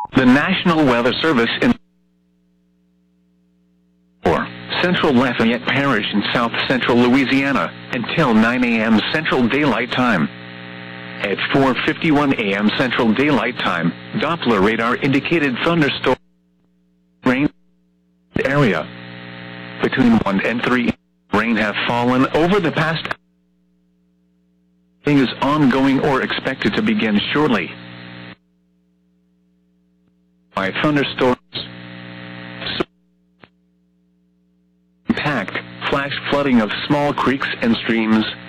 The National Weather Service in Central Lafayette Parish in south-central Louisiana until 9 a.m. Central Daylight Time. At 4:51 a.m. Central Daylight Time, Doppler radar indicated thunderstorm rain area. Between 1 and 3, rain have fallen over the past. Is ongoing or expected to begin shortly. By thunderstorms. Impact, flash flooding of small creeks and streams,